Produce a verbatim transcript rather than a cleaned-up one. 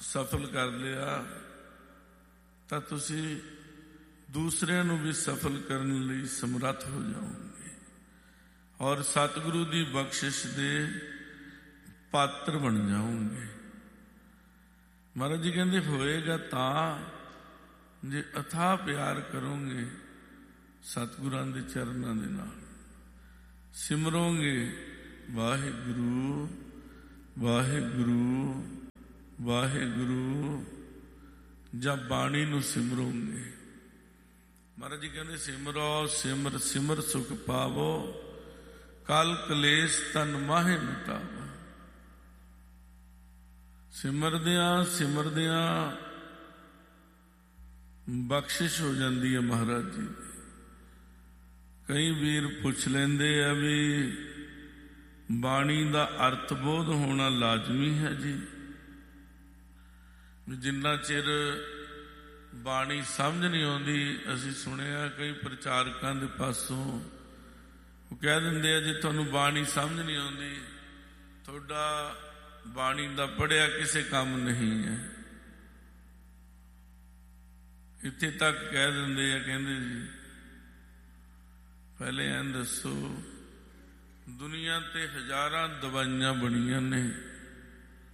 ਸਫਲ ਕਰ ਲਿਆ ਤਾਂ ਤੁਸੀਂ ਦੂਸਰਿਆਂ ਨੂੰ ਵੀ ਸਫਲ ਕਰਨ ਲਈ ਸਮਰੱਥ ਹੋ ਜਾਓਗੇ ਔਰ ਸਤਿਗੁਰੂ ਦੀ ਬਖਸ਼ਿਸ਼ ਦੇ ਪਾਤਰ ਬਣ ਜਾਓਗੇ। ਮਹਾਰਾਜ ਜੀ ਕਹਿੰਦੇ ਹੋਏਗਾ ਤਾਂ ਜੇ ਅਥਾਹ ਪਿਆਰ ਕਰੋਗੇ ਸਤਿਗੁਰਾਂ ਦੇ ਚਰਨਾਂ ਦੇ ਨਾਲ, ਸਿਮਰੋਗੇ ਵਾਹਿਗੁਰੂ ਵਾਹਿਗੁਰੂ ਵਾਹਿਗੁਰੂ, ਜਾਂ ਬਾਣੀ ਨੂੰ ਸਿਮਰੋਗੇ। ਮਹਾਰਾਜ ਜੀ ਕਹਿੰਦੇ ਸਿਮਰੋ ਸਿਮਰ ਸਿਮਰ ਸੁਖ ਪਾਵੋ, ਕਲ ਕਲੇਸ਼ ਤਨ ਮਾਹੇ ਮਿਟਾਵੋ। ਸਿਮਰਦਿਆਂ ਸਿਮਰਦਿਆਂ ਬਖਸ਼ਿਸ਼ ਹੋ ਜਾਂਦੀ ਹੈ ਮਹਾਰਾਜ ਜੀ ਦੀ। ਕਈ ਵੀਰ ਪੁੱਛ ਲੈਂਦੇ ਆ ਵੀ ਬਾਣੀ ਦਾ ਅਰਥ ਬੋਧ ਹੋਣਾ ਲਾਜ਼ਮੀ ਹੈ ਜੀ। ਜਿੰਨਾ ਚਿਰ ਬਾਣੀ ਸਮਝ ਨਹੀਂ ਆਉਂਦੀ, ਅਸੀਂ ਸੁਣਿਆ ਕਈ ਪ੍ਰਚਾਰਕਾਂ ਦੇ ਪਾਸੋਂ ਉਹ ਕਹਿ ਦਿੰਦੇ ਆ ਜੇ ਤੁਹਾਨੂੰ ਬਾਣੀ ਸਮਝ ਨਹੀਂ ਆਉਂਦੀ ਤੁਹਾਡਾ ਬਾਣੀ ਦਾ ਪੜ੍ਹਿਆ ਕਿਸੇ ਕੰਮ ਨਹੀਂ ਹੈ। ਇੱਥੇ ਤੱਕ ਕਹਿ ਦਿੰਦੇ ਆ, ਕਹਿੰਦੇ ਜੀ ਪਹਿਲੇ ਐਂ ਦੱਸੋ ਦੁਨੀਆ ਤੇ ਹਜ਼ਾਰਾਂ ਦਵਾਈਆਂ ਬਣੀਆਂ ਨੇ,